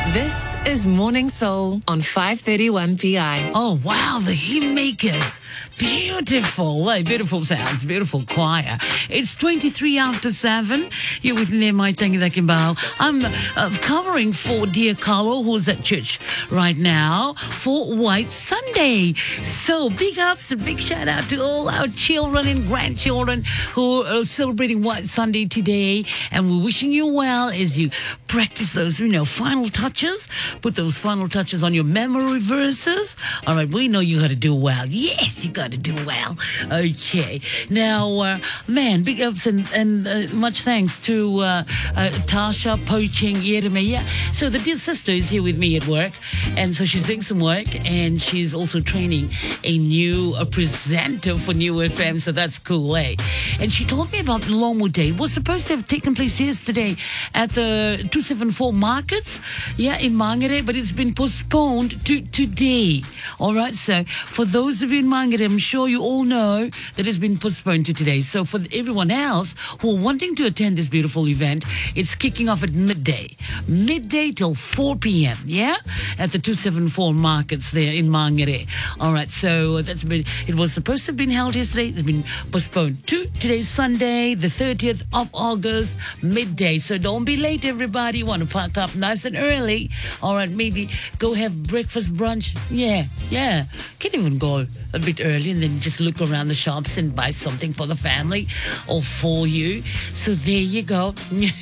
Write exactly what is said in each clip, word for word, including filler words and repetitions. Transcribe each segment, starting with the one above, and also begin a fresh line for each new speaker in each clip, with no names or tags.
This is Morning Soul on five thirty-one P I.
Oh, wow, the hymn makers. Beautiful. Hey, beautiful sounds, beautiful choir. It's twenty-three after seven. You're with me, my Tangida Kimbao. I'm uh, covering for dear Carlo, who's at church right now, for White Sunday. So, big ups and big shout out to all our children and grandchildren who are celebrating White Sunday today. And we're wishing you well as you practice those, you know, final touches. Put those final touches on your memory verses. All right, we know you got to do well. Yes, you got to do well. Okay. Now, uh, man, big ups and, and uh, much thanks to uh, uh, Tasha Poaching Yeremia. So the dear sister is here with me at work, and so she's doing some work, and she's also training a new a presenter for New F M, so that's cool, eh? And she told me about the Lomu Day. It was supposed to have taken place yesterday at the two seventy-four markets, yeah, in Mangere, but it's been postponed to today. All right, so for those of you in Mangere, I'm sure you all know that it's been postponed to today. So for everyone else who are wanting to attend this beautiful event, it's kicking off at midday, midday till four p.m., yeah, at the two seventy-four markets there in Mangere. All right, so that's been, it was supposed to have been held yesterday. It's been postponed to today's Sunday, the thirtieth of August, midday. So don't be late, everybody. You want to park up nice and early. All right, maybe go have breakfast, brunch. Yeah, yeah. Can even go a bit early and then just look around the shops and buy something for the family or for you. So there you go.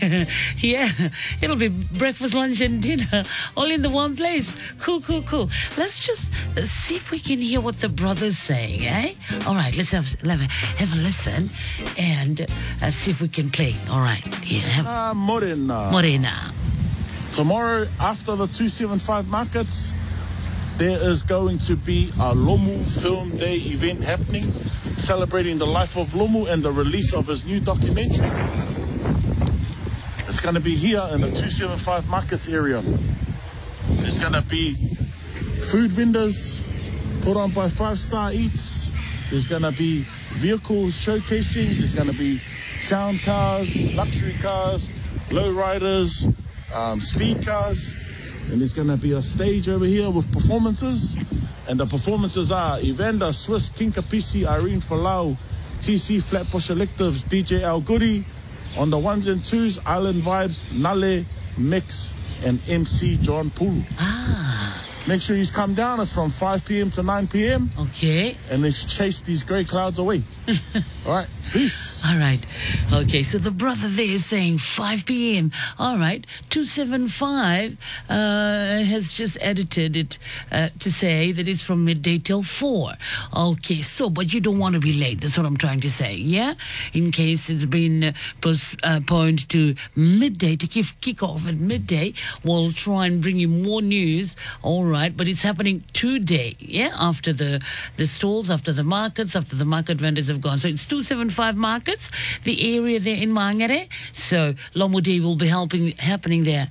Yeah, it'll be breakfast, lunch, and dinner all in the one place. Cool, cool, cool. Let's just see if we can hear what the brother's saying, eh? All right, let's have, have, a, have a listen and uh, see if we can play. All right, yeah. Have,
uh, Morena.
Morena.
Tomorrow, after the two seventy-five markets, there is going to be a Lomu Film Day event happening, celebrating the life of Lomu and the release of his new documentary. It's going to be here in the two seventy-five markets area. There's going to be food vendors put on by Five Star Eats. There's going to be vehicles showcasing. There's going to be sound cars, luxury cars, lowriders, um, speed cars. And there's going to be a stage over here with performances. And the performances are Evander, Swiss, King Kapisi, Irene Falau, T C Flatbush Electives, D J Al Goody. On the ones and twos, Island Vibes, Nale, Mix, and M C John Pulu.
Ah.
Make sure you come down. It's from five p.m. to nine p.m.
Okay.
And let's chase these grey clouds away. All right. Peace.
All right. Okay, so the brother there is saying five p.m. All right. two seventy-five uh, has just edited it uh, to say that it's from midday till four. Okay, so, but you don't want to be late. That's what I'm trying to say, yeah? In case it's been postponed to midday, to kick, kick off at midday, we'll try and bring you more news. All right, but it's happening today, yeah? After the, the stalls, after the markets, after the market vendors have gone. So it's two seventy-five markets, the area there in Mangere. So Lomu Day will be helping happening there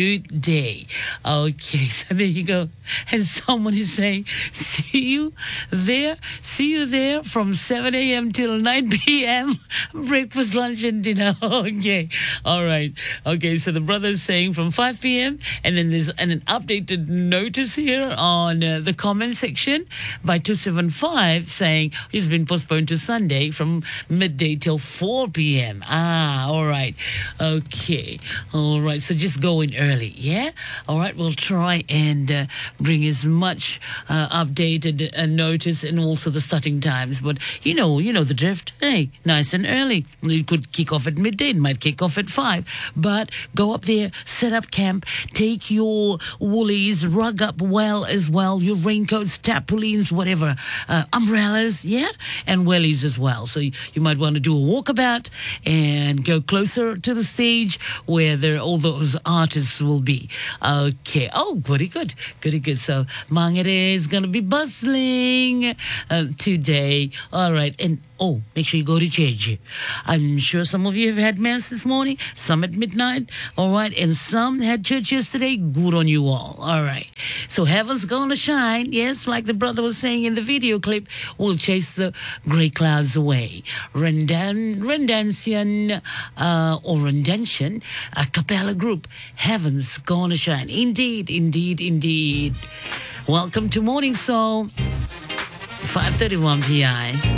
today. Okay, so there you go. And someone is saying, see you there, see you there from seven a.m. till nine p.m. breakfast, lunch, and dinner. Okay, all right. Okay, so the brother's saying from five p.m. and then there's an, an updated notice here on uh, the comment section by two seventy-five saying it's been postponed to Sunday from midday till four p.m. Ah, all right. Okay, all right. So just go in early, yeah? All right, we'll try and uh, bring as much uh, updated uh, notice and also the starting times. But you know, you know the drift. Hey, nice and early. You could kick off at midday. It might kick off at five. But go up there, set up camp, take your woolies, rug up well as well, your raincoats, tarpaulins, whatever, uh, umbrellas, yeah? And wellies as well. So you, you might want to do a walkabout and go closer to the stage where there all those artists will be. Okay. Oh, goody good. Goody good. So Mangere is going to be bustling uh, today. All right. And oh, make sure you go to church. I'm sure some of you have had mass this morning, some at midnight. All right. And some had church yesterday. Good on you all. All right. So heaven's going to shine. Yes, like the brother was saying in the video clip, we'll chase the grey clouds away. Rendan, Rendancian uh, or Rendancian, a cappella group, have heaven's gonna shine. Indeed, indeed, indeed. Welcome to Morning Soul, five thirty-one P I.